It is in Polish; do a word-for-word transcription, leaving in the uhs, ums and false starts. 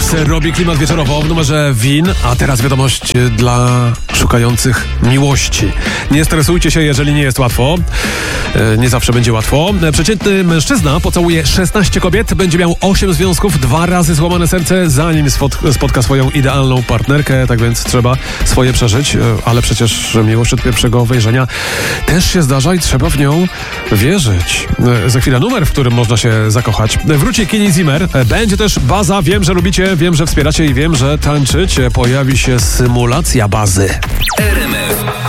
X robi klimat wieczorowo w numerze Win, a teraz wiadomość dla szukających miłości. Nie stresujcie się, jeżeli nie jest łatwo. Nie zawsze będzie łatwo. Przeciętny mężczyzna pocałuje szesnaście kobiet, będzie miał osiem związków, dwa razy złamane serce, zanim spotka swoją idealną partnerkę, tak więc trzeba swoje przeżyć, ale przecież miłość od pierwszego wejrzenia też się zdarza i trzeba w nią wierzyć. Za chwilę numer, w którym można się zakochać. Wróci Kini Zimmer, będzie też baza, wiem, że lubicie, wiem, że wspieracie i wiem, że tańczycie. Pojawi się symulacja bazy. R M F